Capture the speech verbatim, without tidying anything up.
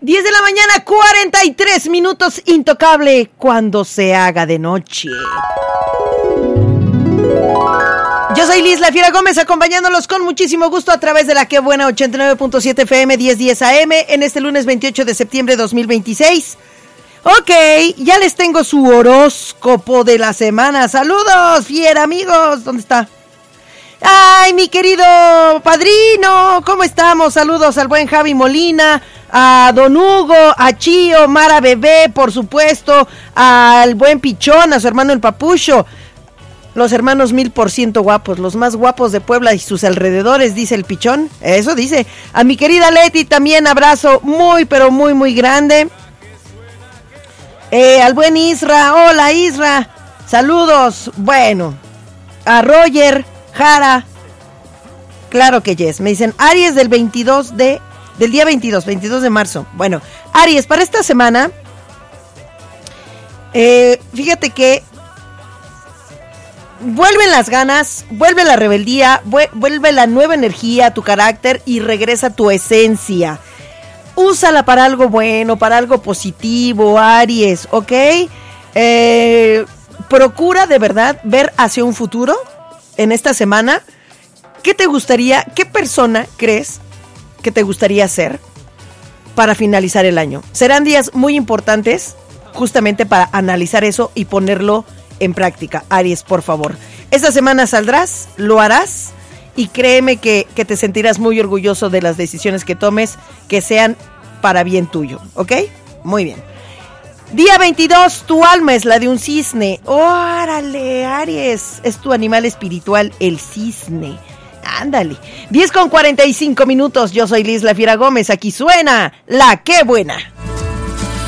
diez de la mañana, cuarenta y tres minutos, intocable cuando se haga de noche. Yo soy Liz La Fiera Gómez, acompañándolos con muchísimo gusto a través de la Que Buena ochenta y nueve punto siete F M, diez diez A M, en este lunes veintiocho de septiembre de dos mil veintiséis. Ok, ya les tengo su horóscopo de la semana. Saludos, fiera amigos, ¿dónde está? Ay, mi querido padrino, ¿cómo estamos? Saludos al buen Javi Molina, a Don Hugo, a Chío, Mara Bebé, por supuesto, al buen Pichón, a su hermano el Papucho. Los hermanos mil por ciento guapos, los más guapos de Puebla y sus alrededores, dice el Pichón. Eso dice. A mi querida Leti también abrazo muy, pero muy, muy grande. Eh, al buen Isra, hola Isra, saludos. Bueno, a Roger, Jara, claro que yes. Me dicen Aries del veintidós de, del día veintidós, veintidós de marzo. Bueno, Aries, para esta semana, eh, fíjate que vuelven las ganas, vuelve la rebeldía, vuelve la nueva energía a tu carácter y regresa tu esencia. Úsala para algo bueno, para algo positivo, Aries, ¿ok? Eh, procura de verdad ver hacia un futuro en esta semana. ¿Qué te gustaría, qué persona crees que te gustaría ser para finalizar el año? Serán días muy importantes justamente para analizar eso y ponerlo en práctica. Aries, por favor, esta semana saldrás, lo harás y créeme que, que te sentirás muy orgulloso de las decisiones que tomes, que sean para bien tuyo, ¿ok? Muy bien. Día veintidós, tu alma es la de un cisne. ¡Órale, Aries! Es tu animal espiritual, el cisne. Ándale. diez con cuarenta y cinco minutos, yo soy Liz La Fiera Gómez, aquí suena La Que Buena.